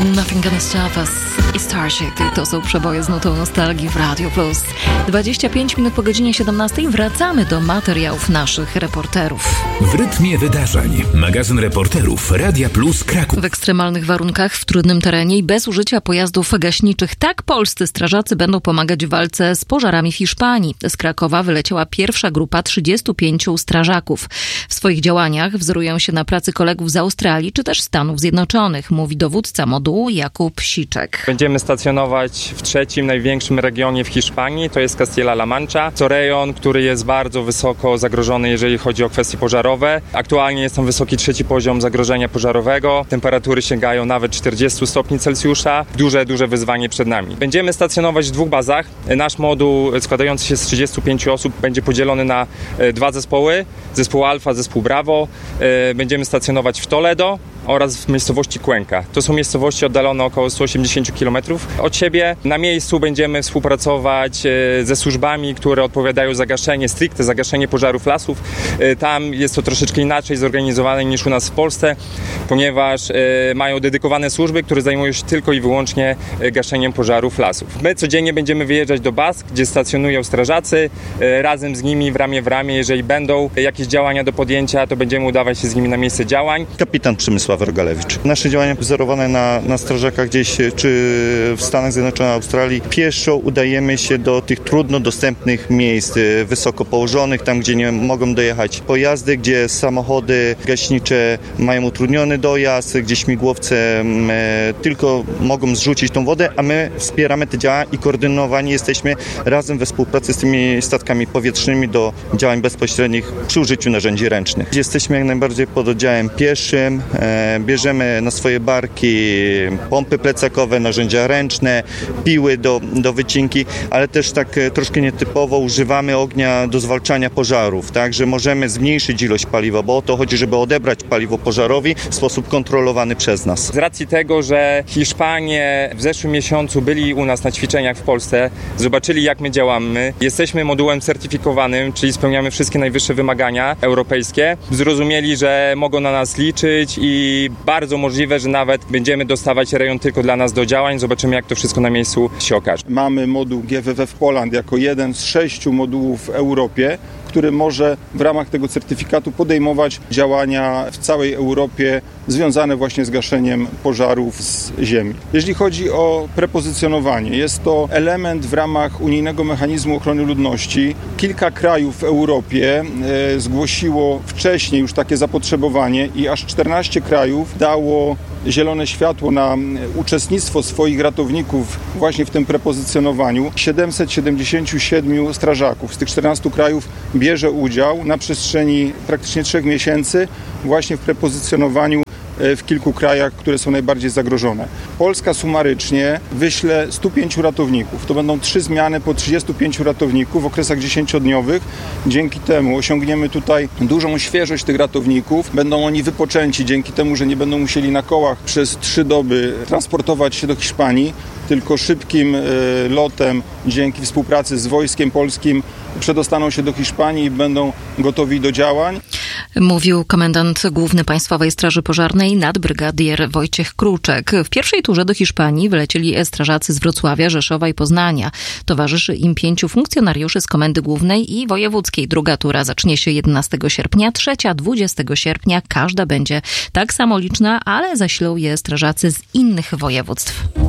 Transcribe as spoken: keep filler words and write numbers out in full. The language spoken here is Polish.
Nothing Gonna Stop Us i Starship. To są przeboje z nutą nostalgii w Radio Plus. dwadzieścia pięć minut po godzinie siedemnastej wracamy do materiałów naszych reporterów. W rytmie wydarzeń. Magazyn reporterów Radia Plus Kraków. W ekstremalnych warunkach, w trudnym terenie i bez użycia pojazdów gaśniczych tak polscy strażacy będą pomagać w walce z pożarami w Hiszpanii. Z Krakowa wyleciała pierwsza grupa trzydziestu pięciu strażaków. W swoich działaniach wzorują się na pracy kolegów z Australii czy też Stanów Zjednoczonych, mówi dowódca modułu Jakub Siczek. Będziemy stacjonować w trzecim największym regionie w Hiszpanii, to jest Castilla-La Mancha. To rejon, który jest bardzo wysoko zagrożony, jeżeli chodzi o kwestie pożarowe. Aktualnie jest tam wysoki trzeci poziom zagrożenia pożarowego. Temperatury sięgają nawet czterdziestu stopni Celsjusza. Duże, duże wyzwanie przed nami. Będziemy stacjonować w dwóch bazach. Nasz moduł składający się z trzydziestu pięciu osób będzie podzielony na dwa zespoły. Zespół Alfa, zespół Bravo. Będziemy stacjonować w Toledo oraz w miejscowości Cuenca. To są miejscowości oddalone około sto osiemdziesiąt kilometrów od siebie. Na miejscu będziemy współpracować ze służbami, które odpowiadają za gaszenie, stricte za gaszenie pożarów lasów. Tam jest to troszeczkę inaczej zorganizowane niż u nas w Polsce, ponieważ mają dedykowane służby, które zajmują się tylko i wyłącznie gaszeniem pożarów lasów. My codziennie będziemy wyjeżdżać do baz, gdzie stacjonują strażacy. Razem z nimi w ramię w ramię, jeżeli będą jakieś działania do podjęcia, to będziemy udawać się z nimi na miejsce działań. Kapitan Przemysław Rogalewicz. Nasze działania wzorowane na, na strażakach gdzieś, czy w Stanach Zjednoczonych, Australii. Pieszo udajemy się do tych trudno dostępnych miejsc, wysoko położonych, tam gdzie nie mogą dojechać pojazdy, gdzie samochody gaśnicze mają utrudniony dojazd, gdzie śmigłowce e, tylko mogą zrzucić tą wodę, a my wspieramy te działania i koordynowani jesteśmy razem we współpracy z tymi statkami powietrznymi do działań bezpośrednich przy użyciu narzędzi ręcznych. Jesteśmy jak najbardziej pod oddziałem pieszym, e, bierzemy na swoje barki pompy plecakowe, narzędzia ręczne, piły do, do wycinki, ale też tak troszkę nietypowo używamy ognia do zwalczania pożarów, tak, że możemy zmniejszyć ilość paliwa, bo o to chodzi, żeby odebrać paliwo pożarowi w sposób kontrolowany przez nas. Z racji tego, że Hiszpanie w zeszłym miesiącu byli u nas na ćwiczeniach w Polsce, zobaczyli jak my działamy, jesteśmy modułem certyfikowanym, czyli spełniamy wszystkie najwyższe wymagania europejskie, zrozumieli, że mogą na nas liczyć i bardzo możliwe, że nawet będziemy dostawać rejon tylko dla nas do działań. Zobaczymy, jak to wszystko na miejscu się okaże. Mamy moduł G W W w Poland jako jeden z sześciu modułów w Europie, który może w ramach tego certyfikatu podejmować działania w całej Europie związane właśnie z gaszeniem pożarów z ziemi. Jeśli chodzi o prepozycjonowanie, jest to element w ramach unijnego mechanizmu ochrony ludności. Kilka krajów w Europie e, zgłosiło wcześniej już takie zapotrzebowanie i aż czternaście krajów dało zielone światło na uczestnictwo swoich ratowników właśnie w tym prepozycjonowaniu. siedemset siedemdziesiąt siedem strażaków z tych czternastu krajów bierze udział na przestrzeni praktycznie trzech miesięcy właśnie w prepozycjonowaniu w kilku krajach, które są najbardziej zagrożone. Polska sumarycznie wyśle stu pięciu ratowników. To będą trzy zmiany po trzydziestu pięciu ratowników w okresach dziesięciodniowych. Dzięki temu osiągniemy tutaj dużą świeżość tych ratowników. Będą oni wypoczęci dzięki temu, że nie będą musieli na kołach przez trzy doby transportować się do Hiszpanii, tylko szybkim y, lotem dzięki współpracy z Wojskiem Polskim przedostaną się do Hiszpanii i będą gotowi do działań. Mówił komendant główny Państwowej Straży Pożarnej nadbrygadier Wojciech Kruczek. W pierwszej turze do Hiszpanii wylecieli strażacy z Wrocławia, Rzeszowa i Poznania. Towarzyszy im pięciu funkcjonariuszy z Komendy Głównej i Wojewódzkiej. Druga tura zacznie się jedenastego sierpnia, trzecia dwudziestego sierpnia. Każda będzie tak samo liczna, ale zaślą je strażacy z innych województw.